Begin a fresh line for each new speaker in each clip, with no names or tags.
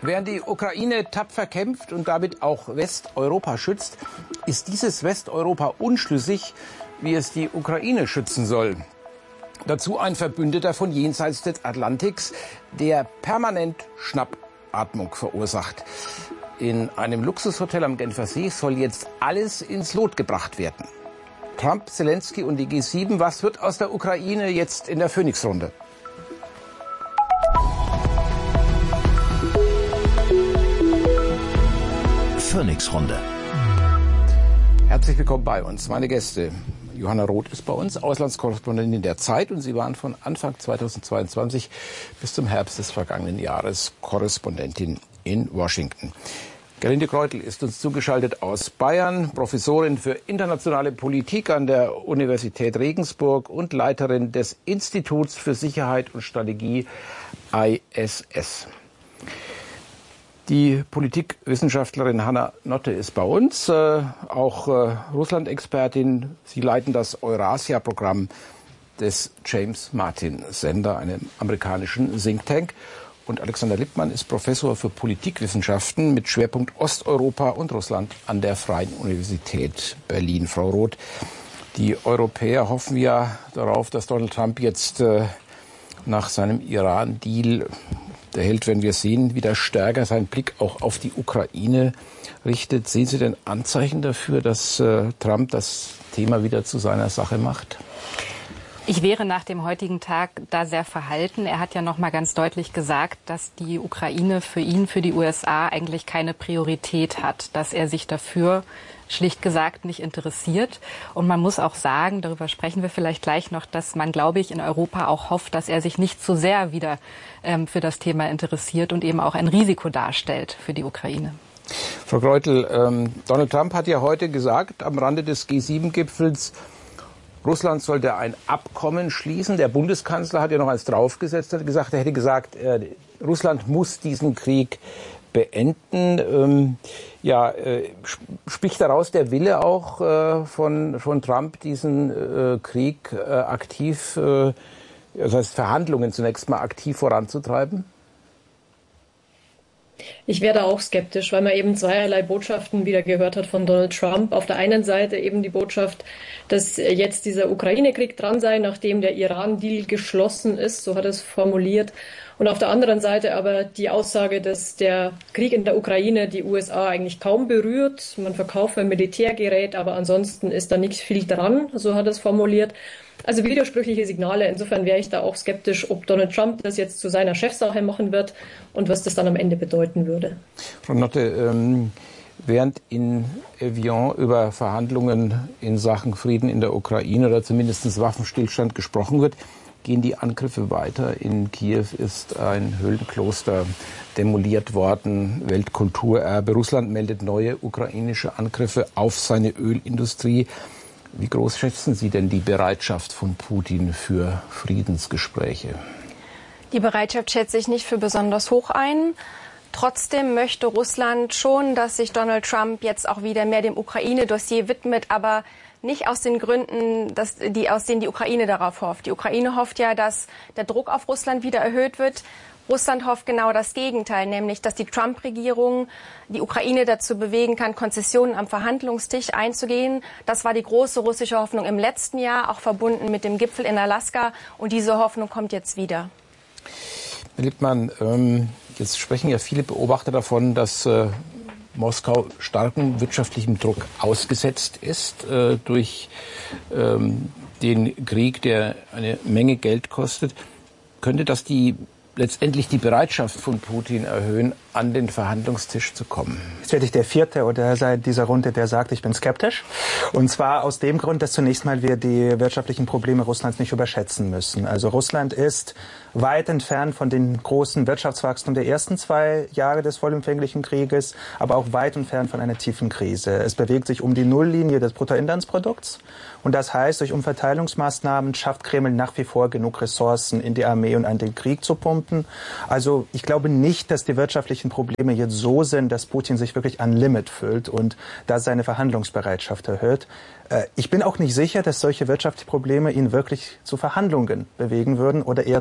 Während die Ukraine tapfer kämpft und damit auch Westeuropa schützt, ist dieses Westeuropa unschlüssig, wie es die Ukraine schützen soll. Dazu ein Verbündeter von jenseits des Atlantiks, der permanent Schnappatmung verursacht. In einem Luxushotel am Genfersee soll jetzt alles ins Lot gebracht werden. Trump, Zelensky und die G7, was wird aus der Ukraine jetzt in der Phoenix-Runde?
Phoenix-Runde.
Herzlich willkommen bei uns. Meine Gäste. Johanna Roth ist bei uns, Auslandskorrespondentin der Zeit, und Sie waren von Anfang 2022 bis zum Herbst des vergangenen Jahres Korrespondentin in Washington. Gerlinde Kreutel ist uns zugeschaltet aus Bayern, Professorin für internationale Politik an der Universität Regensburg und Leiterin des Instituts für Sicherheit und Strategie ISS. Die Politikwissenschaftlerin Hanna Notte ist bei uns, auch Russland-Expertin. Sie leiten das Eurasia-Programm des James Martin Sender, einem amerikanischen Think Tank. Und Alexander Lippmann ist Professor für Politikwissenschaften mit Schwerpunkt Osteuropa und Russland an der Freien Universität Berlin. Frau Roth, die Europäer hoffen ja darauf, dass Donald Trump jetzt nach seinem Iran-Deal, der Held, wenn wir sehen, wieder stärker seinen Blick auch auf die Ukraine richtet. Sehen Sie denn Anzeichen dafür, dass Trump das Thema wieder zu seiner Sache macht?
Ich wäre nach dem heutigen Tag da sehr verhalten. Er hat ja noch mal ganz deutlich gesagt, dass die Ukraine für ihn, für die USA eigentlich keine Priorität hat, dass er sich dafür schlicht gesagt nicht interessiert. Und man muss auch sagen, darüber sprechen wir vielleicht gleich noch, dass man, glaube ich, in Europa auch hofft, dass er sich nicht zu sehr wieder für das Thema interessiert und eben auch ein Risiko darstellt für die Ukraine.
Frau Kreutel, Donald Trump hat ja heute gesagt, am Rande des G7-Gipfels, Russland sollte ein Abkommen schließen. Der Bundeskanzler hat ja noch eins draufgesetzt, er hätte gesagt, Russland muss diesen Krieg beenden. Spricht daraus der Wille auch von Trump, diesen Krieg aktiv, das heißt Verhandlungen zunächst mal aktiv voranzutreiben?
Ich wäre da auch skeptisch, weil man eben zweierlei Botschaften wieder gehört hat von Donald Trump. Auf der einen Seite eben die Botschaft, dass jetzt dieser Ukraine-Krieg dran sei, nachdem der Iran-Deal geschlossen ist, so hat er es formuliert. Und auf der anderen Seite aber die Aussage, dass der Krieg in der Ukraine die USA eigentlich kaum berührt. Man verkauft ein Militärgerät, aber ansonsten ist da nicht viel dran, so hat er es formuliert. Also widersprüchliche Signale. Insofern wäre ich da auch skeptisch, ob Donald Trump das jetzt zu seiner Chefsache machen wird und was das dann am Ende bedeuten würde.
Frau Notte, während in Evian über Verhandlungen in Sachen Frieden in der Ukraine oder zumindest Waffenstillstand gesprochen wird, gehen die Angriffe weiter. In Kiew ist ein Höhlenkloster demoliert worden, Weltkulturerbe. Russland meldet neue ukrainische Angriffe auf seine Ölindustrie. Wie groß schätzen Sie denn die Bereitschaft von Putin für Friedensgespräche?
Die Bereitschaft schätze ich nicht für besonders hoch ein. Trotzdem möchte Russland schon, dass sich Donald Trump jetzt auch wieder mehr dem Ukraine-Dossier widmet, aber nicht aus den Gründen, aus denen die Ukraine darauf hofft. Die Ukraine hofft ja, dass der Druck auf Russland wieder erhöht wird. Russland hofft genau das Gegenteil, nämlich dass die Trump-Regierung die Ukraine dazu bewegen kann, Konzessionen am Verhandlungstisch einzugehen. Das war die große russische Hoffnung im letzten Jahr, auch verbunden mit dem Gipfel in Alaska. Und diese Hoffnung kommt jetzt wieder.
Herr Lippmann, jetzt sprechen ja viele Beobachter davon, dass Moskau starkem wirtschaftlichem Druck ausgesetzt ist durch den Krieg, der eine Menge Geld kostet. Könnte das letztendlich die Bereitschaft von Putin erhöhen, an den Verhandlungstisch zu kommen?
Jetzt werde ich der Vierte oder seit dieser Runde, der sagt, ich bin skeptisch. Und zwar aus dem Grund, dass zunächst mal wir die wirtschaftlichen Probleme Russlands nicht überschätzen müssen. Also Russland ist weit entfernt von dem großen Wirtschaftswachstum der ersten 2 Jahre des vollumfänglichen Krieges, aber auch weit entfernt von einer tiefen Krise. Es bewegt sich um die Nulllinie des Bruttoinlandsprodukts. Und das heißt, durch Umverteilungsmaßnahmen schafft Kreml nach wie vor genug Ressourcen in die Armee und an den Krieg zu pumpen. Also ich glaube nicht, dass die wirtschaftlichen Probleme jetzt so sind, dass Putin sich wirklich an Limit füllt und da seine Verhandlungsbereitschaft erhöht. Ich bin auch nicht sicher, dass solche wirtschaftsliche Probleme ihn wirklich zu Verhandlungen bewegen würden oder eher zu radikalen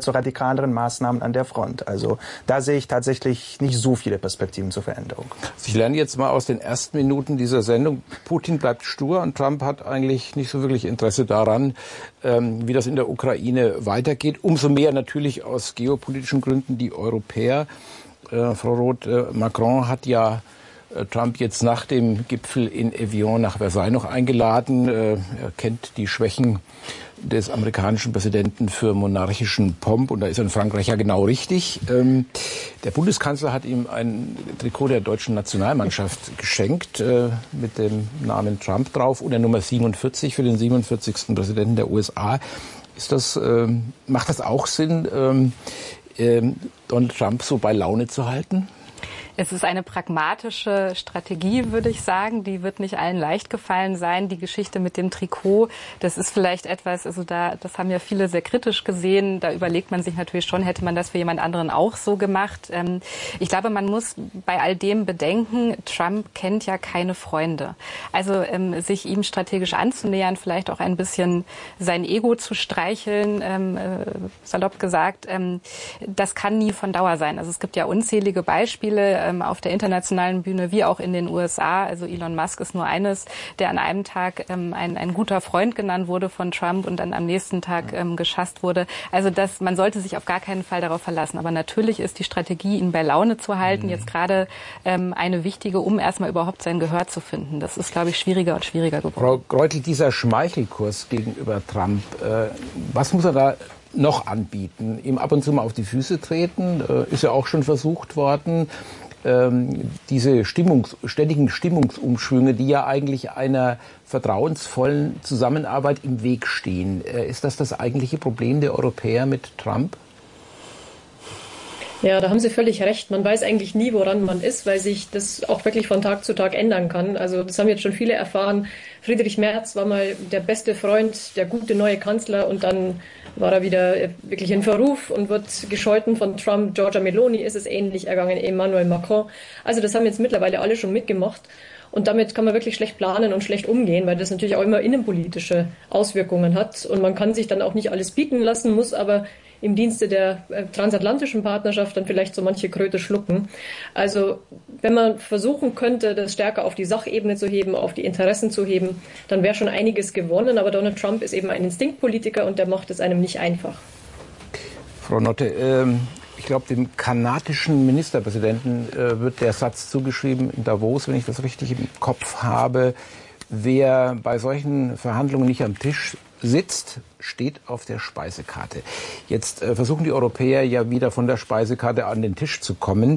radikaleren Maßnahmen an der Front. Also da sehe ich tatsächlich nicht so viele Perspektiven zur Veränderung.
Ich lerne jetzt mal aus den ersten Minuten dieser Sendung, Putin bleibt stur und Trump hat eigentlich nicht so wirklich Interesse daran, wie das in der Ukraine weitergeht. Umso mehr natürlich aus geopolitischen Gründen die Europäer. Frau Roth, Macron hat ja Trump jetzt nach dem Gipfel in Evian nach Versailles noch eingeladen. Er kennt die Schwächen des amerikanischen Präsidenten für monarchischen Pomp und da ist er in Frankreich ja genau richtig. Der Bundeskanzler hat ihm ein Trikot der deutschen Nationalmannschaft geschenkt mit dem Namen Trump drauf und der Nummer 47 für den 47. Präsidenten der USA. Macht das auch Sinn, Donald Trump so bei Laune zu halten?
Es ist eine pragmatische Strategie, würde ich sagen. Die wird nicht allen leicht gefallen sein. Die Geschichte mit dem Trikot, das ist vielleicht etwas, das haben ja viele sehr kritisch gesehen. Da überlegt man sich natürlich schon, hätte man das für jemand anderen auch so gemacht. Ich glaube, man muss bei all dem bedenken, Trump kennt ja keine Freunde. Also sich ihm strategisch anzunähern, vielleicht auch ein bisschen sein Ego zu streicheln, salopp gesagt, das kann nie von Dauer sein. Also es gibt ja unzählige Beispiele auf der internationalen Bühne wie auch in den USA. Also Elon Musk ist nur eines, der an einem Tag ein guter Freund genannt wurde von Trump und dann am nächsten Tag geschasst wurde. Also man sollte sich auf gar keinen Fall darauf verlassen. Aber natürlich ist die Strategie, ihn bei Laune zu halten, jetzt gerade eine wichtige, um erstmal überhaupt sein Gehör zu finden. Das ist, glaube ich, schwieriger und schwieriger geworden.
Frau Greutel, dieser Schmeichelkurs gegenüber Trump, was muss er da noch anbieten? Ihm ab und zu mal auf die Füße treten, ist ja auch schon versucht worden. Diese ständigen Stimmungsumschwünge, die ja eigentlich einer vertrauensvollen Zusammenarbeit im Weg stehen. Ist das eigentliche Problem der Europäer mit Trump?
Ja, da haben Sie völlig recht. Man weiß eigentlich nie, woran man ist, weil sich das auch wirklich von Tag zu Tag ändern kann. Also das haben jetzt schon viele erfahren. Friedrich Merz war mal der beste Freund, der gute neue Kanzler und dann war er wieder wirklich in Verruf und wird gescholten von Trump. Giorgia Meloni ist es ähnlich ergangen, Emmanuel Macron. Also das haben jetzt mittlerweile alle schon mitgemacht. Und damit kann man wirklich schlecht planen und schlecht umgehen, weil das natürlich auch immer innenpolitische Auswirkungen hat. Und man kann sich dann auch nicht alles bieten lassen, muss aber im Dienste der transatlantischen Partnerschaft dann vielleicht so manche Kröte schlucken. Also wenn man versuchen könnte, das stärker auf die Sachebene zu heben, auf die Interessen zu heben, dann wäre schon einiges gewonnen. Aber Donald Trump ist eben ein Instinktpolitiker und der macht es einem nicht einfach.
Frau Notte, ich glaube, dem kanadischen Ministerpräsidenten wird der Satz zugeschrieben in Davos, wenn ich das richtig im Kopf habe: Wer bei solchen Verhandlungen nicht am Tisch sitzt, steht auf der Speisekarte. Jetzt versuchen die Europäer ja wieder von der Speisekarte an den Tisch zu kommen.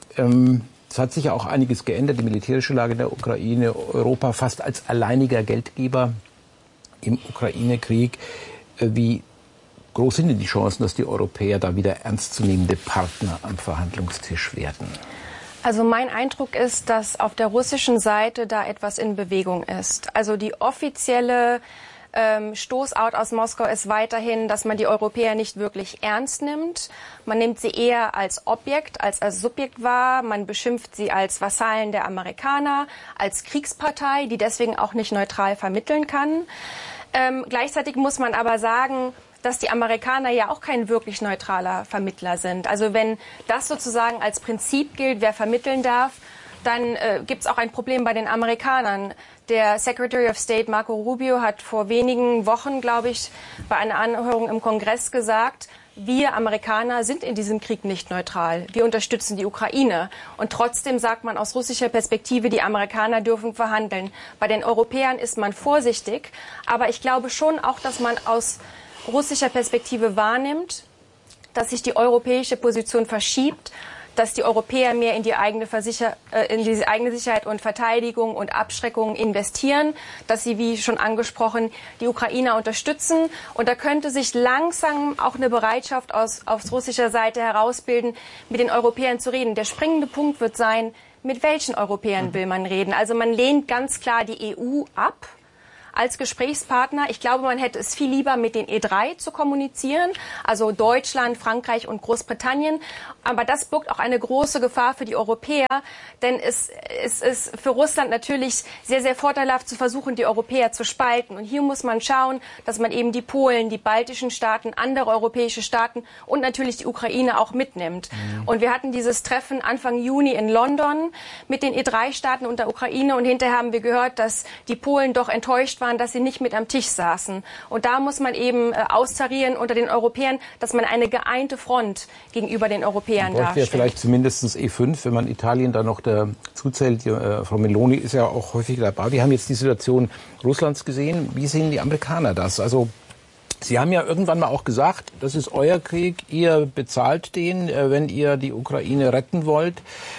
Es hat sich ja auch einiges geändert, die militärische Lage in der Ukraine, Europa fast als alleiniger Geldgeber im Ukraine-Krieg. Wie groß sind denn die Chancen, dass die Europäer da wieder ernstzunehmende Partner am Verhandlungstisch werden?
Also mein Eindruck ist, dass auf der russischen Seite da etwas in Bewegung ist. Also die offizielle Stoßout aus Moskau ist weiterhin, dass man die Europäer nicht wirklich ernst nimmt. Man nimmt sie eher als Objekt, als Subjekt wahr. Man beschimpft sie als Vasallen der Amerikaner, als Kriegspartei, die deswegen auch nicht neutral vermitteln kann. Gleichzeitig muss man aber sagen, dass die Amerikaner ja auch kein wirklich neutraler Vermittler sind. Also wenn das sozusagen als Prinzip gilt, wer vermitteln darf, dann gibt es auch ein Problem bei den Amerikanern. Der Secretary of State Marco Rubio hat vor wenigen Wochen, glaube ich, bei einer Anhörung im Kongress gesagt, wir Amerikaner sind in diesem Krieg nicht neutral. Wir unterstützen die Ukraine. Und trotzdem sagt man aus russischer Perspektive, die Amerikaner dürfen verhandeln. Bei den Europäern ist man vorsichtig. Aber ich glaube schon auch, dass man aus russischer Perspektive wahrnimmt, dass sich die europäische Position verschiebt, dass die Europäer mehr in die eigene Sicherheit und Verteidigung und Abschreckung investieren, dass sie, wie schon angesprochen, die Ukrainer unterstützen. Und da könnte sich langsam auch eine Bereitschaft aus russischer Seite herausbilden, mit den Europäern zu reden. Der springende Punkt wird sein, mit welchen Europäern will man reden? Also man lehnt ganz klar die EU ab. als Gesprächspartner. Ich glaube, man hätte es viel lieber mit den E3 zu kommunizieren, also Deutschland, Frankreich und Großbritannien. Aber das birgt auch eine große Gefahr für die Europäer, denn es ist für Russland natürlich sehr, sehr vorteilhaft zu versuchen, die Europäer zu spalten. Und hier muss man schauen, dass man eben die Polen, die baltischen Staaten, andere europäische Staaten und natürlich die Ukraine auch mitnimmt. Und wir hatten dieses Treffen Anfang Juni in London mit den E3-Staaten und der Ukraine. Und hinterher haben wir gehört, dass die Polen doch enttäuscht waren, dass sie nicht mit am Tisch saßen. Und da muss man eben austarieren unter den Europäern, dass man eine geeinte Front gegenüber den Europäern darstellt.
Wäre vielleicht zumindest E5, wenn man Italien da noch zuzählt. Frau Meloni ist ja auch häufig dabei. Wir haben jetzt die Situation Russlands gesehen. Wie sehen die Amerikaner das? Also Sie haben ja irgendwann mal auch gesagt, das ist euer Krieg, ihr bezahlt den, wenn ihr die Ukraine retten wollt.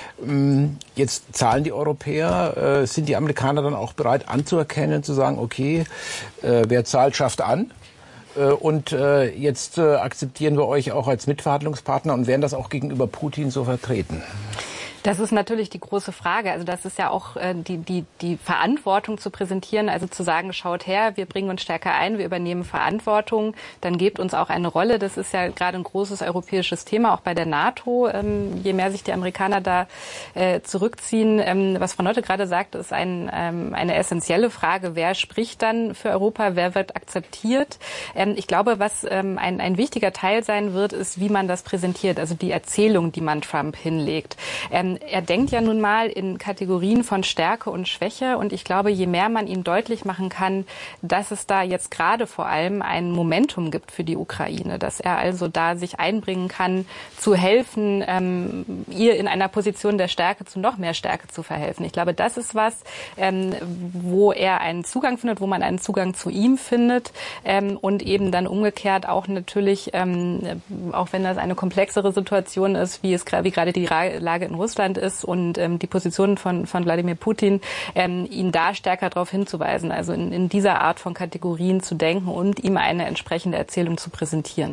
Jetzt zahlen die Europäer. Sind die Amerikaner dann auch bereit anzuerkennen, zu sagen, okay, wer zahlt, schafft an? Und jetzt akzeptieren wir euch auch als Mitverhandlungspartner und werden das auch gegenüber Putin so vertreten?
Das ist natürlich die große Frage. Also das ist ja auch die Verantwortung zu präsentieren, also zu sagen, schaut her, wir bringen uns stärker ein, wir übernehmen Verantwortung, dann gebt uns auch eine Rolle. Das ist ja gerade ein großes europäisches Thema, auch bei der NATO. Je mehr sich die Amerikaner da zurückziehen, was Frau Notte gerade sagt, ist eine essentielle Frage. Wer spricht dann für Europa? Wer wird akzeptiert? Ich glaube, was ein wichtiger Teil sein wird, ist, wie man das präsentiert, also die Erzählung, die man Trump hinlegt. Er denkt ja nun mal in Kategorien von Stärke und Schwäche und ich glaube, je mehr man ihm deutlich machen kann, dass es da jetzt gerade vor allem ein Momentum gibt für die Ukraine, dass er also da sich einbringen kann, zu helfen, ihr in einer Position der Stärke zu noch mehr Stärke zu verhelfen. Ich glaube, das ist was, wo er einen Zugang findet, wo man einen Zugang zu ihm findet und eben dann umgekehrt auch natürlich, auch wenn das eine komplexere Situation ist, wie gerade die Lage in Russland ist und die Position von Wladimir Putin, ihn da stärker darauf hinzuweisen, also in dieser Art von Kategorien zu denken und ihm eine entsprechende Erzählung zu präsentieren.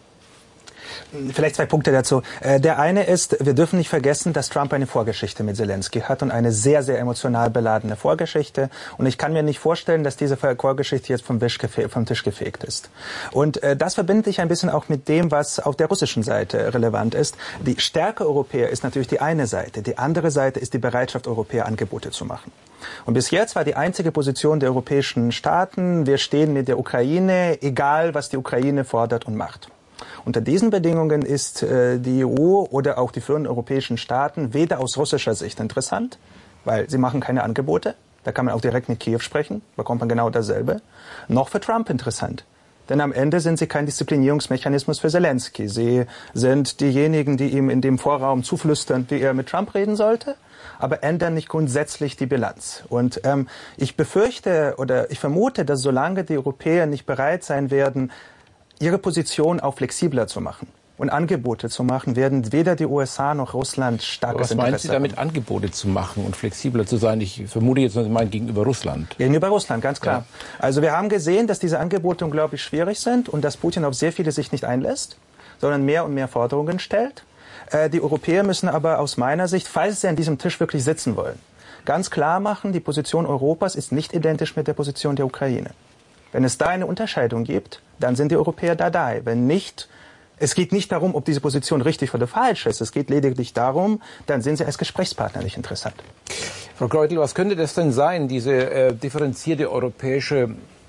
Vielleicht 2 Punkte dazu. Der eine ist, wir dürfen nicht vergessen, dass Trump eine Vorgeschichte mit Zelensky hat und eine sehr, sehr emotional beladene Vorgeschichte. Und ich kann mir nicht vorstellen, dass diese Vorgeschichte jetzt vom Tisch gefegt ist. Und das verbinde ich ein bisschen auch mit dem, was auf der russischen Seite relevant ist. Die Stärke Europäer ist natürlich die eine Seite. Die andere Seite ist die Bereitschaft, Europäer Angebote zu machen. Und bis jetzt war die einzige Position der europäischen Staaten, wir stehen mit der Ukraine, egal was die Ukraine fordert und macht. Unter diesen Bedingungen ist die EU oder auch die führenden europäischen Staaten weder aus russischer Sicht interessant, weil sie machen keine Angebote, da kann man auch direkt mit Kiew sprechen, bekommt man genau dasselbe, noch für Trump interessant. Denn am Ende sind sie kein Disziplinierungsmechanismus für Zelensky. Sie sind diejenigen, die ihm in dem Vorraum zuflüstern, wie er mit Trump reden sollte, aber ändern nicht grundsätzlich die Bilanz. Und ich befürchte oder ich vermute, dass solange die Europäer nicht bereit sein werden, ihre Position auch flexibler zu machen und Angebote zu machen, werden weder die USA noch Russland starkes Interesse haben.
Was meinen Sie damit, Angebote zu machen und flexibler zu sein? Ich vermute jetzt, Sie meinen gegenüber Russland.
Gegenüber Russland, ganz klar. Ja. Also wir haben gesehen, dass diese Angebote unglaublich schwierig sind und dass Putin auf sehr viele sich nicht einlässt, sondern mehr und mehr Forderungen stellt. Die Europäer müssen aber aus meiner Sicht, falls sie an diesem Tisch wirklich sitzen wollen, ganz klar machen, die Position Europas ist nicht identisch mit der Position der Ukraine. Wenn es da eine Unterscheidung gibt, dann sind die Europäer dabei. Wenn nicht, es geht nicht darum, ob diese Position richtig oder falsch ist. Es geht lediglich darum, dann sind sie als Gesprächspartner nicht interessant.
Frau Greutel, was könnte das denn sein, diese differenzierte europäische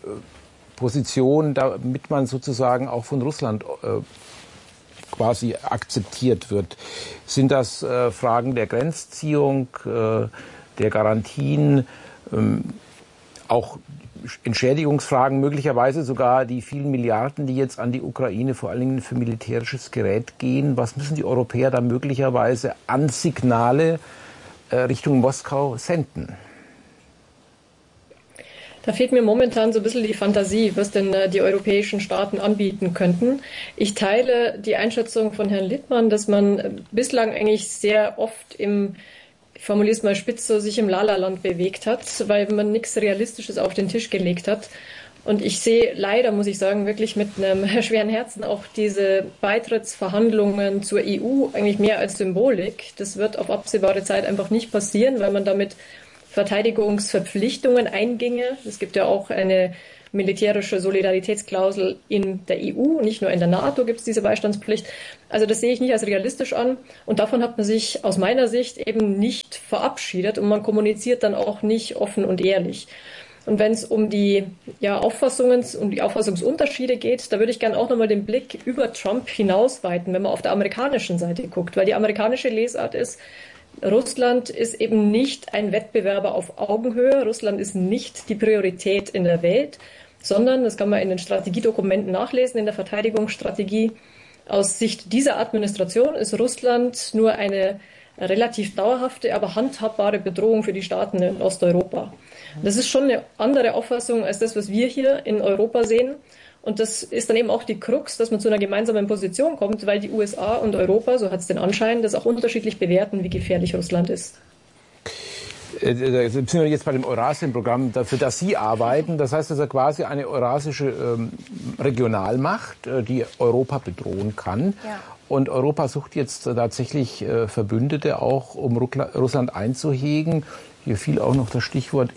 Position, damit man sozusagen auch von Russland quasi akzeptiert wird? Sind das Fragen der Grenzziehung, der Garantien, auch Entschädigungsfragen, möglicherweise sogar die vielen Milliarden, die jetzt an die Ukraine vor allen Dingen für militärisches Gerät gehen? Was müssen die Europäer da möglicherweise an Signale Richtung Moskau senden?
Da fehlt mir momentan so ein bisschen die Fantasie, was denn die europäischen Staaten anbieten könnten. Ich teile die Einschätzung von Herrn Littmann, dass man bislang eigentlich sehr oft ich formuliere es mal spitz, so sich im La-La-Land bewegt hat, weil man nichts Realistisches auf den Tisch gelegt hat. Und ich sehe leider, muss ich sagen, wirklich mit einem schweren Herzen auch diese Beitrittsverhandlungen zur EU eigentlich mehr als Symbolik. Das wird auf absehbare Zeit einfach nicht passieren, weil man damit Verteidigungsverpflichtungen einginge. Es gibt ja auch eine militärische Solidaritätsklausel in der EU, nicht nur in der NATO gibt es diese Beistandspflicht. Also das sehe ich nicht als realistisch an und davon hat man sich aus meiner Sicht eben nicht verabschiedet und man kommuniziert dann auch nicht offen und ehrlich. Und wenn es um die Auffassungsunterschiede geht, da würde ich gerne auch nochmal den Blick über Trump hinausweiten, wenn man auf der amerikanischen Seite guckt, weil die amerikanische Lesart ist, Russland ist eben nicht ein Wettbewerber auf Augenhöhe, Russland ist nicht die Priorität in der Welt, sondern, das kann man in den Strategiedokumenten nachlesen, in der Verteidigungsstrategie, aus Sicht dieser Administration ist Russland nur eine relativ dauerhafte, aber handhabbare Bedrohung für die Staaten in Osteuropa. Das ist schon eine andere Auffassung als das, was wir hier in Europa sehen. Und das ist dann eben auch die Krux, dass man zu einer gemeinsamen Position kommt, weil die USA und Europa, so hat es den Anschein, das auch unterschiedlich bewerten, wie gefährlich Russland ist.
Sind wir jetzt bei dem Eurasien-Programm, für das Sie arbeiten. Das heißt, das ist quasi eine eurasische Regionalmacht, die Europa bedrohen kann. Ja. Und Europa sucht jetzt tatsächlich Verbündete auch, um Russland einzuhegen. Hier fiel auch noch das Stichwort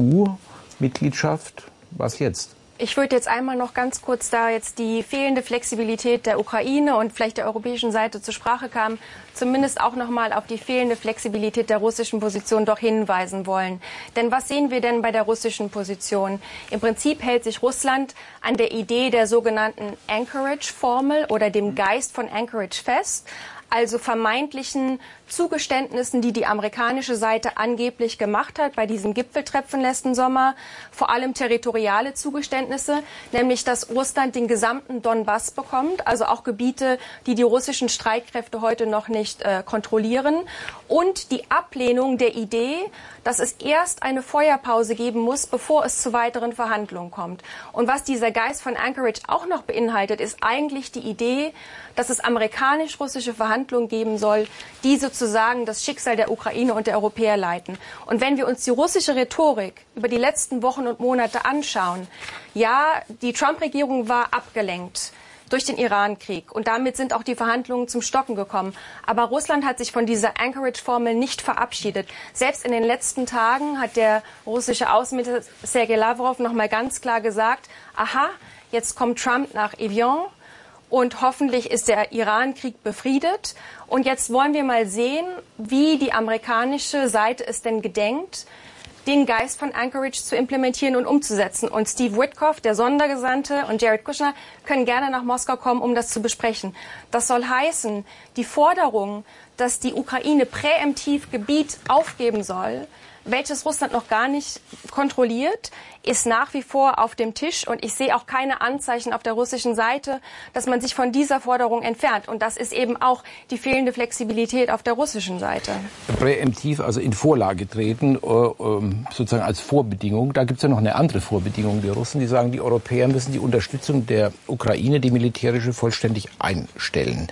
EU-Mitgliedschaft. Was jetzt?
Ich würde jetzt einmal noch ganz kurz, da jetzt die fehlende Flexibilität der Ukraine und vielleicht der europäischen Seite zur Sprache kam, zumindest auch noch mal auf die fehlende Flexibilität der russischen Position doch hinweisen wollen. Denn was sehen wir denn bei der russischen Position? Im Prinzip hält sich Russland an der Idee der sogenannten Anchorage-Formel oder dem Geist von Anchorage fest, also vermeintlichen Zugeständnissen, die die amerikanische Seite angeblich gemacht hat bei diesem Gipfeltreffen letzten Sommer, vor allem territoriale Zugeständnisse, nämlich dass Russland den gesamten Donbass bekommt, also auch Gebiete, die die russischen Streitkräfte heute noch nicht kontrollieren, und die Ablehnung der Idee, dass es erst eine Feuerpause geben muss, bevor es zu weiteren Verhandlungen kommt. Und was dieser Geist von Anchorage auch noch beinhaltet, ist eigentlich die Idee, dass es amerikanisch-russische Verhandlungen geben soll, die sozusagen das Schicksal der Ukraine und der Europäer leiten. Und wenn wir uns die russische Rhetorik über die letzten Wochen und Monate anschauen, ja, die Trump-Regierung war abgelenkt durch den Iran-Krieg und damit sind auch die Verhandlungen zum Stocken gekommen. Aber Russland hat sich von dieser Anchorage-Formel nicht verabschiedet. Selbst in den letzten Tagen hat der russische Außenminister Sergei Lavrov noch mal ganz klar gesagt, aha, jetzt kommt Trump nach Evian. Und hoffentlich ist der Iran-Krieg befriedet. Und jetzt wollen wir mal sehen, wie die amerikanische Seite es denn gedenkt, den Geist von Anchorage zu implementieren und umzusetzen. Und Steve Witkoff, der Sondergesandte, und Jared Kushner können gerne nach Moskau kommen, um das zu besprechen. Das soll heißen, die Forderung, dass die Ukraine präemptiv Gebiet aufgeben soll, welches Russland noch gar nicht kontrolliert, ist nach wie vor auf dem Tisch. Und ich sehe auch keine Anzeichen auf der russischen Seite, dass man sich von dieser Forderung entfernt. Und das ist eben auch die fehlende Flexibilität auf der russischen Seite.
Präemptiv, also in Vorlage treten, sozusagen als Vorbedingung. Da gibt es ja noch eine andere Vorbedingung. Die Russen, die sagen, die Europäer müssen die Unterstützung der Ukraine, die militärische, vollständig einstellen.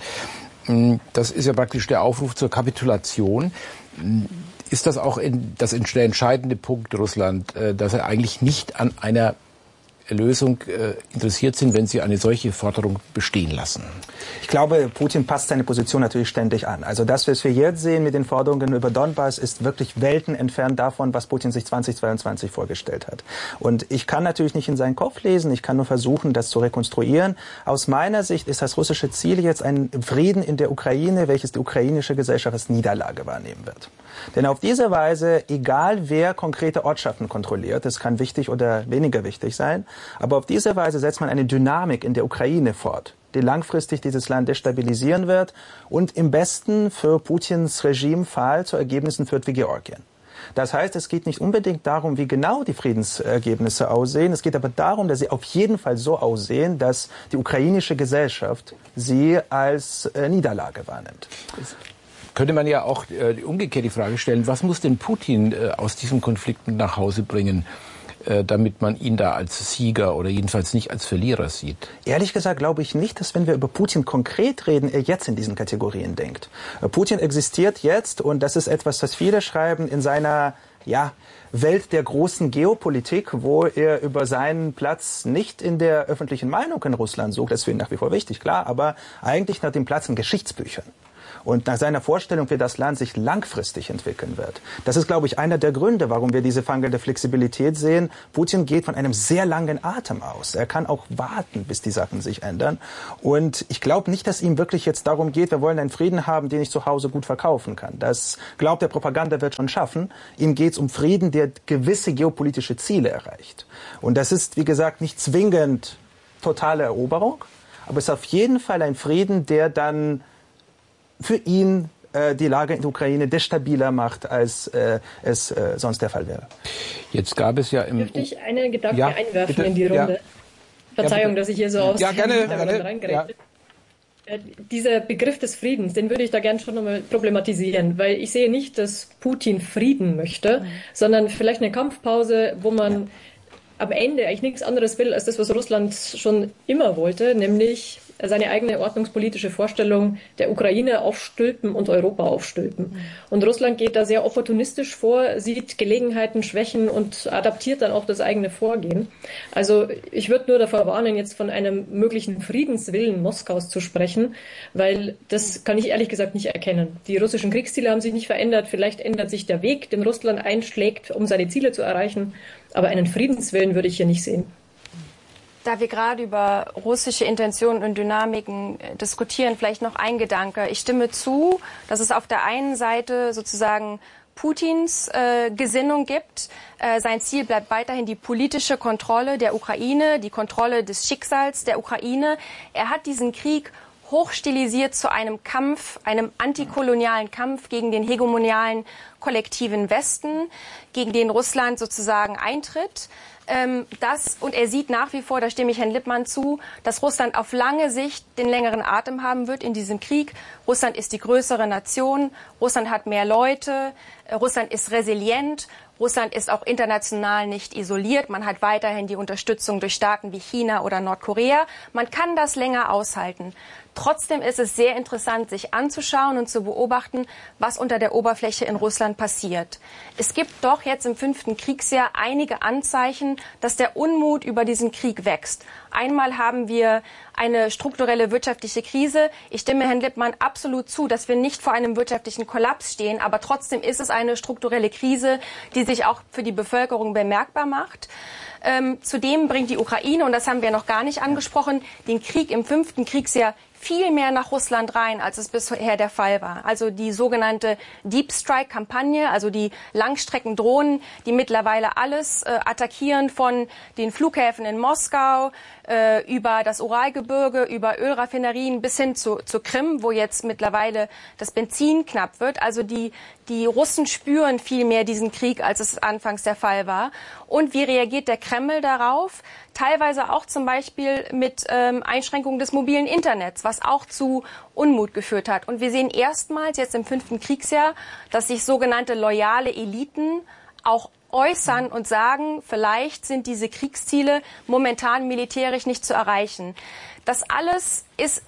Das ist ja praktisch der Aufruf zur Kapitulation. Ist das auch der entscheidende Punkt Russland, dass sie eigentlich nicht an einer Lösung interessiert sind, wenn sie eine solche Forderung bestehen lassen?
Ich glaube, Putin passt seine Position natürlich ständig an. Also das, was wir jetzt sehen mit den Forderungen über Donbass, ist wirklich Welten entfernt davon, was Putin sich 2022 vorgestellt hat. Und ich kann natürlich nicht in seinen Kopf lesen, ich kann nur versuchen, das zu rekonstruieren. Aus meiner Sicht ist das russische Ziel jetzt ein Frieden in der Ukraine, welches die ukrainische Gesellschaft als Niederlage wahrnehmen wird. Denn auf diese Weise, egal wer konkrete Ortschaften kontrolliert, das kann wichtig oder weniger wichtig sein, aber auf diese Weise setzt man eine Dynamik in der Ukraine fort, die langfristig dieses Land destabilisieren wird und im besten für Putins Regimefall zu Ergebnissen führt wie Georgien. Das heißt, es geht nicht unbedingt darum, wie genau die Friedensergebnisse aussehen. Es geht aber darum, dass sie auf jeden Fall so aussehen, dass die ukrainische Gesellschaft sie als Niederlage wahrnimmt.
Könnte man ja auch die umgekehrte Frage stellen, was muss denn Putin aus diesem Konflikt nach Hause bringen, damit man ihn da als Sieger oder jedenfalls nicht als Verlierer sieht?
Ehrlich gesagt glaube ich nicht, dass wenn wir über Putin konkret reden, er jetzt in diesen Kategorien denkt. Putin existiert jetzt und das ist etwas, das viele schreiben in seiner Welt der großen Geopolitik, wo er über seinen Platz nicht in der öffentlichen Meinung in Russland sucht. Das ist für ihn nach wie vor wichtig, klar, aber eigentlich nach dem Platz in Geschichtsbüchern. und nach seiner Vorstellung, wie das Land sich langfristig entwickeln wird. Das ist, glaube ich, einer der Gründe, warum wir diese mangelnde Flexibilität sehen. Putin geht von einem sehr langen Atem aus. Er kann auch warten, bis die Sachen sich ändern. Und ich glaube nicht, dass ihm wirklich jetzt darum geht, wir wollen einen Frieden haben, den ich zu Hause gut verkaufen kann. Das glaubt der Propaganda wird schon schaffen. Ihm geht es um Frieden, der gewisse geopolitische Ziele erreicht. Und das ist, wie gesagt, nicht zwingend totale Eroberung, aber es ist auf jeden Fall ein Frieden, der dann für ihn die Lage in der Ukraine destabiler macht, als es sonst der Fall wäre.
Jetzt gab es ja im...
Dürfte ich einen Gedanken einwerfen in die Runde? Verzeihung, dass ich hier so aus
dem
Hintergrund reingreife. Dieser Begriff des Friedens, den würde ich da gerne schon nochmal problematisieren, weil ich sehe nicht, dass Putin Frieden möchte, sondern vielleicht eine Kampfpause, wo man am Ende eigentlich nichts anderes will, als das, was Russland schon immer wollte, nämlich seine eigene ordnungspolitische Vorstellung der Ukraine aufstülpen und Europa aufstülpen. Und Russland geht da sehr opportunistisch vor, sieht Gelegenheiten, Schwächen und adaptiert dann auch das eigene Vorgehen. Also ich würde nur davor warnen, jetzt von einem möglichen Friedenswillen Moskaus zu sprechen, weil das kann ich ehrlich gesagt nicht erkennen. Die russischen Kriegsziele haben sich nicht verändert. Vielleicht ändert sich der Weg, den Russland einschlägt, um seine Ziele zu erreichen. Aber einen Friedenswillen würde ich hier nicht sehen.
Da wir gerade über russische Intentionen und Dynamiken diskutieren, vielleicht noch ein Gedanke. Ich stimme zu, dass es auf der einen Seite sozusagen Putins Gesinnung gibt. Sein Ziel bleibt weiterhin die politische Kontrolle der Ukraine, die Kontrolle des Schicksals der Ukraine. Er hat diesen Krieg hochstilisiert zu einem Kampf, einem antikolonialen Kampf gegen den hegemonialen kollektiven Westen, gegen den Russland sozusagen eintritt. Und er sieht nach wie vor, da stimme ich Herrn Lippmann zu, dass Russland auf lange Sicht den längeren Atem haben wird in diesem Krieg. Russland ist die größere Nation, Russland hat mehr Leute, Russland ist resilient, Russland ist auch international nicht isoliert. Man hat weiterhin die Unterstützung durch Staaten wie China oder Nordkorea. Man kann das länger aushalten. Trotzdem ist es sehr interessant, sich anzuschauen und zu beobachten, was unter der Oberfläche in Russland passiert. Es gibt doch jetzt im 5. Kriegsjahr einige Anzeichen, dass der Unmut über diesen Krieg wächst. Einmal haben wir eine strukturelle wirtschaftliche Krise. Ich stimme Herrn Lippmann absolut zu, dass wir nicht vor einem wirtschaftlichen Kollaps stehen. Aber trotzdem ist es eine strukturelle Krise, die sich auch für die Bevölkerung bemerkbar macht. Zudem bringt die Ukraine, und das haben wir noch gar nicht angesprochen, den Krieg im 5. Kriegsjahr viel mehr nach Russland rein, als es bisher der Fall war. Also die sogenannte Deep Strike-Kampagne, also die Langstreckendrohnen, die mittlerweile alles attackieren, von den Flughäfen in Moskau über das Uralgebirge, über Ölraffinerien bis hin zur Krim, wo jetzt mittlerweile das Benzin knapp wird. Also die Russen spüren viel mehr diesen Krieg, als es anfangs der Fall war. Und wie reagiert der Kreml darauf? Teilweise auch zum Beispiel mit Einschränkungen des mobilen Internets, was auch zu Unmut geführt hat. Und wir sehen erstmals jetzt im 5. Kriegsjahr, dass sich sogenannte loyale Eliten auch äußern und sagen, vielleicht sind diese Kriegsziele momentan militärisch nicht zu erreichen. Das alles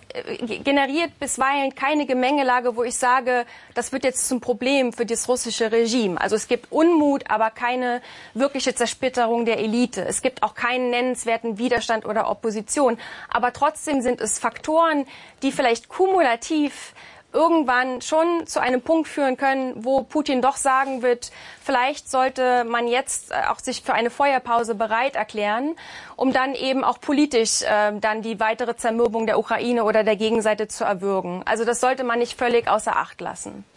generiert bisweilen keine Gemengelage, wo ich sage, das wird jetzt zum Problem für das russische Regime. Also es gibt Unmut, aber keine wirkliche Zersplitterung der Elite. Es gibt auch keinen nennenswerten Widerstand oder Opposition. Aber trotzdem sind es Faktoren, die vielleicht kumulativ irgendwann schon zu einem Punkt führen können, wo Putin doch sagen wird, vielleicht sollte man jetzt auch sich für eine Feuerpause bereit erklären, um dann eben auch politisch dann die weitere Zermürbung der Ukraine oder der Gegenseite zu erwürgen. Also das sollte man nicht völlig außer Acht lassen.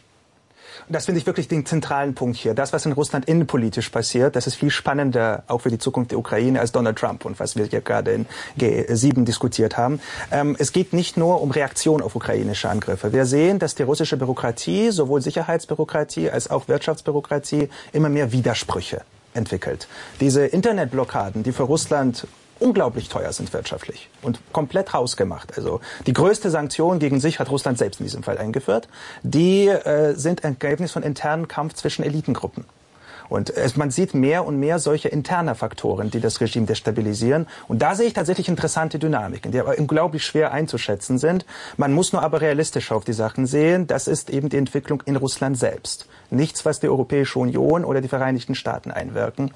Das finde ich wirklich den zentralen Punkt hier. Das, was in Russland innenpolitisch passiert, das ist viel spannender auch für die Zukunft der Ukraine als Donald Trump und was wir hier gerade in G7 diskutiert haben. Es geht nicht nur um Reaktion auf ukrainische Angriffe. Wir sehen, dass die russische Bürokratie, sowohl Sicherheitsbürokratie als auch Wirtschaftsbürokratie, immer mehr Widersprüche entwickelt. Diese Internetblockaden, die für Russland unglaublich teuer sind wirtschaftlich und komplett hausgemacht. Also die größte Sanktion gegen sich hat Russland selbst in diesem Fall eingeführt. Die sind ein Ergebnis von internen Kampf zwischen Elitengruppen. Und man sieht mehr und mehr solche interne Faktoren, die das Regime destabilisieren. Und da sehe ich tatsächlich interessante Dynamiken, die aber unglaublich schwer einzuschätzen sind. Man muss nur aber realistisch auf die Sachen sehen. Das ist eben die Entwicklung in Russland selbst. Nichts, was die Europäische Union oder die Vereinigten Staaten einwirken.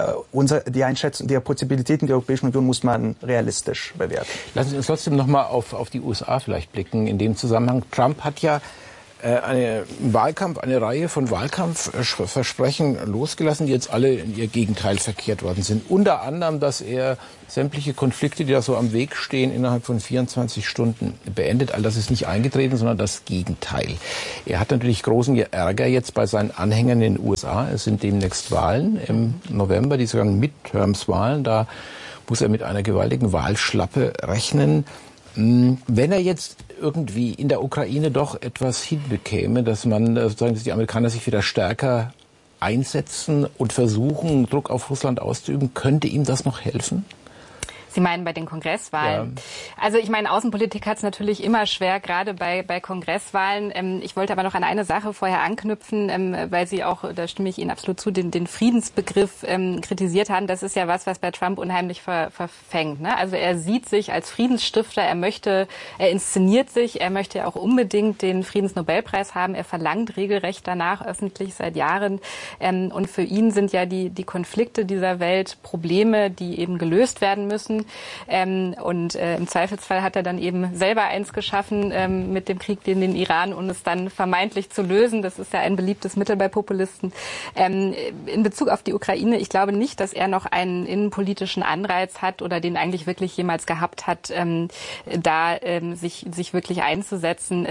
Die Einschätzung der Possibilitäten der Europäischen Union muss man realistisch bewerten.
Lassen Sie uns trotzdem noch mal auf die USA vielleicht blicken. In dem Zusammenhang, Trump hat ja im Wahlkampf eine Reihe von Wahlkampfversprechen losgelassen, die jetzt alle in ihr Gegenteil verkehrt worden sind. Unter anderem, dass er sämtliche Konflikte, die da so am Weg stehen, innerhalb von 24 Stunden beendet. All das ist nicht eingetreten, sondern das Gegenteil. Er hat natürlich großen Ärger jetzt bei seinen Anhängern in den USA. Es sind demnächst Wahlen im November, die sogenannten Midterms-Wahlen. Da muss er mit einer gewaltigen Wahlschlappe rechnen. Wenn er jetzt irgendwie in der Ukraine doch etwas hinbekäme, dass man sozusagen, dass die Amerikaner sich wieder stärker einsetzen und versuchen, Druck auf Russland auszuüben, könnte ihm das noch helfen?
Sie meinen bei den Kongresswahlen? Ja. Also ich meine, Außenpolitik hat es natürlich immer schwer, gerade bei Kongresswahlen. Ich wollte aber noch an eine Sache vorher anknüpfen, weil Sie auch, da stimme ich Ihnen absolut zu, den Friedensbegriff kritisiert haben. Das ist ja was bei Trump unheimlich verfängt. Ne? Also er sieht sich als Friedensstifter, er inszeniert sich, er möchte ja auch unbedingt den Friedensnobelpreis haben. Er verlangt regelrecht danach, öffentlich seit Jahren. Und für ihn sind ja die Konflikte dieser Welt Probleme, die eben gelöst werden müssen. Im Zweifelsfall hat er dann eben selber eins geschaffen mit dem Krieg gegen den Iran, um es dann vermeintlich zu lösen. Das ist ja ein beliebtes Mittel bei Populisten. In Bezug auf die Ukraine, ich glaube nicht, dass er noch einen innenpolitischen Anreiz hat oder den eigentlich wirklich jemals gehabt hat, sich wirklich einzusetzen.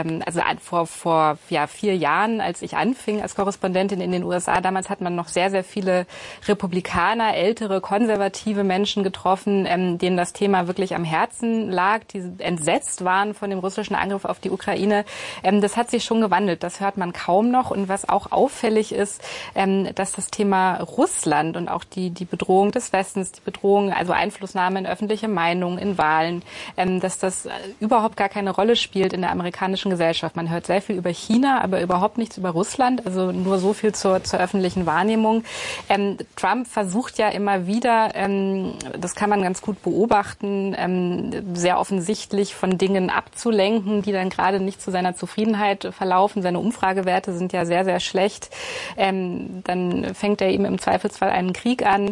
Vor 4 Jahren, als ich anfing als Korrespondentin in den USA, damals hat man noch sehr, sehr viele Republikaner, ältere, konservative Menschen getroffen, denen das Thema wirklich am Herzen lag, die entsetzt waren von dem russischen Angriff auf die Ukraine. Das hat sich schon gewandelt. Das hört man kaum noch. Und was auch auffällig ist, dass das Thema Russland und auch die Bedrohung des Westens, die Bedrohung, also Einflussnahme in öffentliche Meinung, in Wahlen, dass das überhaupt gar keine Rolle spielt in der amerikanischen Gesellschaft. Man hört sehr viel über China, aber überhaupt nichts über Russland. Also nur so viel zur öffentlichen Wahrnehmung. Trump versucht ja immer wieder, das kann man ganz gut beobachten, sehr offensichtlich von Dingen abzulenken, die dann gerade nicht zu seiner Zufriedenheit verlaufen. Seine Umfragewerte sind ja sehr, sehr schlecht. Dann fängt er eben im Zweifelsfall einen Krieg an.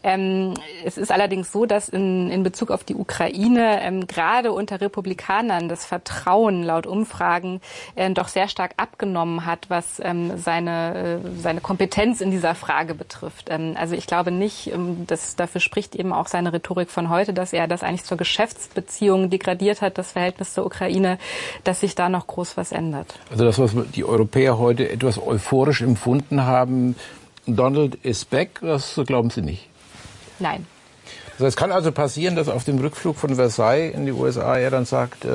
Es ist allerdings so, dass in Bezug auf die Ukraine gerade unter Republikanern das Vertrauen laut Umfragen doch sehr stark abgenommen hat, was seine Kompetenz in dieser Frage betrifft. Also ich glaube nicht, dafür spricht eben auch seine Rhetorik von heute, dass er das eigentlich zur Geschäftsbeziehung degradiert hat, das Verhältnis zur Ukraine, dass sich da noch groß was ändert.
Also das, was die Europäer heute etwas euphorisch empfunden haben, Donald is back, das glauben Sie nicht?
Nein.
Es kann also passieren, dass auf dem Rückflug von Versailles in die USA er dann sagt,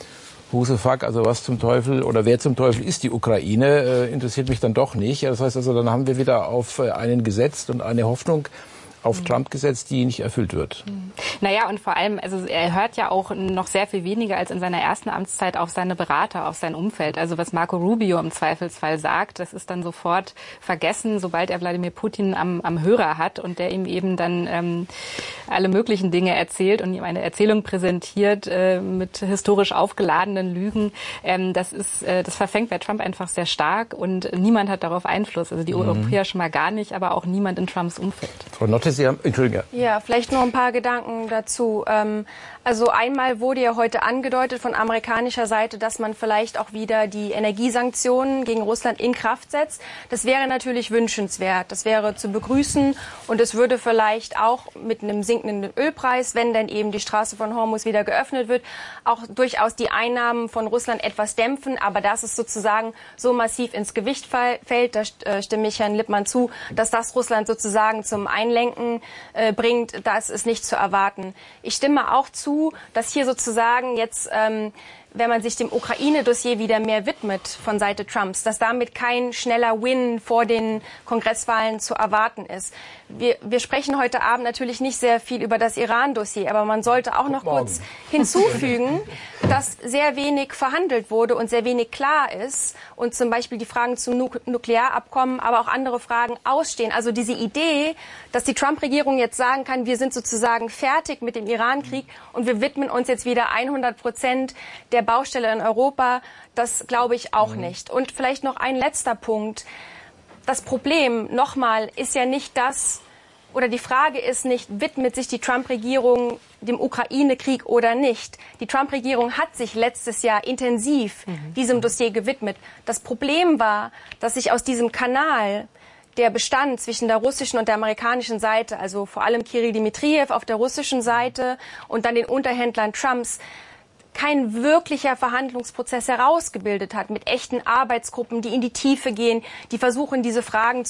who the fuck, also was zum Teufel oder wer zum Teufel ist die Ukraine, interessiert mich dann doch nicht. Das heißt also, dann haben wir wieder auf einen gesetzt und eine Hoffnung auf Trump gesetzt, die nicht erfüllt wird.
Naja, und vor allem, also er hört ja auch noch sehr viel weniger als in seiner ersten Amtszeit auf seine Berater, auf sein Umfeld. Also was Marco Rubio im Zweifelsfall sagt, das ist dann sofort vergessen, sobald er Wladimir Putin am Hörer hat und der ihm eben dann alle möglichen Dinge erzählt und ihm eine Erzählung präsentiert mit historisch aufgeladenen Lügen. Das verfängt bei Trump einfach sehr stark und niemand hat darauf Einfluss. Also die Europäer schon mal gar nicht, aber auch niemand in Trumps Umfeld.
Frau Notte, Sie haben, Entschuldigung.
Ja, vielleicht noch ein paar Gedanken dazu. Also einmal wurde ja heute angedeutet von amerikanischer Seite, dass man vielleicht auch wieder die Energiesanktionen gegen Russland in Kraft setzt. Das wäre natürlich wünschenswert. Das wäre zu begrüßen und es würde vielleicht auch mit einem sinkenden Ölpreis, wenn dann eben die Straße von Hormuz wieder geöffnet wird, auch durchaus die Einnahmen von Russland etwas dämpfen. Aber dass es sozusagen so massiv ins Gewicht fällt, da stimme ich Herrn Lippmann zu, dass das Russland sozusagen zum Einlenken bringt, das ist nicht zu erwarten. Ich stimme auch zu, dass hier sozusagen jetzt, wenn man sich dem Ukraine-Dossier wieder mehr widmet von Seite Trumps, dass damit kein schneller Win vor den Kongresswahlen zu erwarten ist. Wir sprechen heute Abend natürlich nicht sehr viel über das Iran-Dossier, aber man sollte auch noch kurz hinzufügen, dass sehr wenig verhandelt wurde und sehr wenig klar ist und zum Beispiel die Fragen zum Nuklearabkommen, aber auch andere Fragen ausstehen. Also diese Idee, dass die Trump-Regierung jetzt sagen kann, wir sind sozusagen fertig mit dem Iran-Krieg und wir widmen uns jetzt wieder 100% der Baustelle in Europa, das glaube ich auch nicht. Und vielleicht noch ein letzter Punkt. Das Problem, nochmal, ist ja nicht das, oder die Frage ist nicht, widmet sich die Trump-Regierung dem Ukraine-Krieg oder nicht. Die Trump-Regierung hat sich letztes Jahr intensiv diesem Dossier gewidmet. Das Problem war, dass sich aus diesem Kanal, der bestand zwischen der russischen und der amerikanischen Seite, also vor allem Kirill Dmitrijew auf der russischen Seite und dann den Unterhändlern Trumps, kein wirklicher Verhandlungsprozess herausgebildet hat mit echten Arbeitsgruppen, die in die Tiefe gehen, die versuchen, diese Fragen